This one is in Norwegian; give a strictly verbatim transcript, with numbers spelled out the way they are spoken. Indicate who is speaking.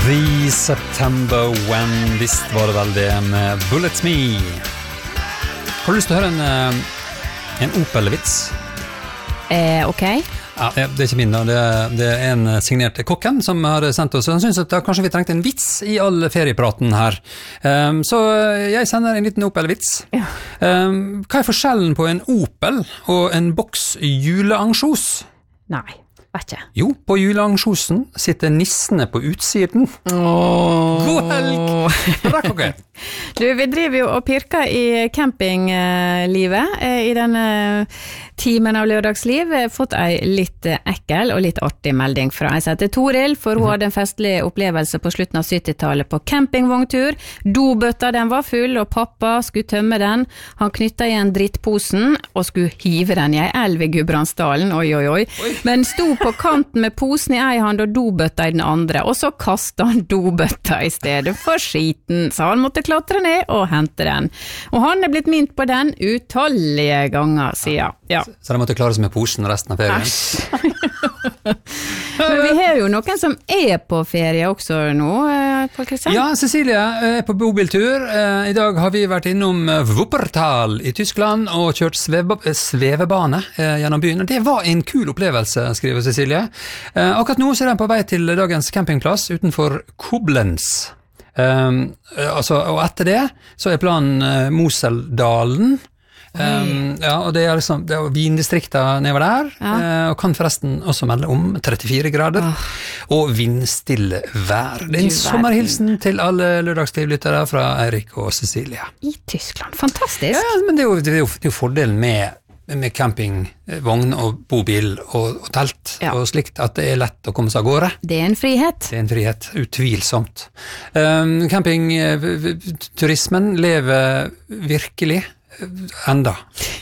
Speaker 1: Free September When, visst var det vel det med Bullets Me. Har du lyst til å høre en, en Opel-vits?
Speaker 2: Eh, ok.
Speaker 1: Ja, det er ikke min da, det, det er en signert kokken som har sendt oss, han synes at da kanskje vi trengte en vits i all feriepraten her. Um, så jeg sender en liten Opel-vits.
Speaker 2: Ja.
Speaker 1: Um, hva er forskjellen på en Opel og en boks juleansjos?
Speaker 2: Nei, vet ikke.
Speaker 1: Jo, på juleansjosen sitter nissene på utsiden.
Speaker 2: Åh.
Speaker 1: God helg! Rakk ok.
Speaker 2: Du, vi driver jo og pirker i campinglivet i denne timen av lørdagsliv. Jeg har fått ei litt ekkel og litt artig melding fra en som heter Toril, for hun hadde en festlig opplevelse på slutten av syttitallet på campingvogntur. Dobøtta den var full, og pappa skulle tømme den. Han knytta igjen drittposen og skulle hive den i ei elv i Gudbrandsdalen. Oi, oi, oi. Oi. Men sto på kanten med posen i ei hand og dobøtta i den andre, og så kastet han dobøtta i stedet for skiten, så han måtte klatre ned og hente den. Og han er blitt mint på den utallige ganger, sier ja.
Speaker 1: Så de måtte klare seg med posen resten av ferien.
Speaker 2: Men vi har jo noen som er på ferie også nå, Pål Kristian.
Speaker 1: Ja, Cecilie er på bobiltur. I dag har vi vært innom Wuppertal i Tyskland og kjørt sveve, svevebane gjennom byen. Det var en kul opplevelse, skriver Cecilie. Akkurat nå så er den på vei til dagens campingplass utenfor Koblenz. Um, altså, og etter det så er planen uh, Moseldalen. Um, ja, og det er liksom det er vindistrikter nedover der, ja. uh, og kan forresten også melde om trettifire grader oh. og vindstille vær. Det er en sommerhilsen til alle lørdagslivlyttere fra Eirik og Cecilie.
Speaker 2: I Tyskland, fantastisk.
Speaker 1: Ja, men det er jo, det er jo, det er jo fordelen med med campingvogn og bobil og, og telt ja. Og slikt, at det er lett å komme seg av gårde.
Speaker 2: Det er en frihet.
Speaker 1: Det er en frihet, utvilsomt. Um, campingturismen lever virkelig enda.